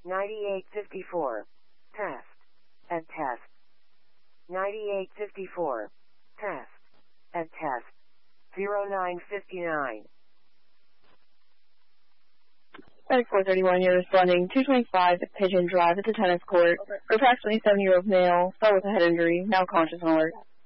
9854. Test. And test. 9854. Test. And test. 0959. Medic 431, you're responding 225 Pigeon Drive at the tennis court. For approximately 7-year-old male, fell with a head injury, now conscious and alert.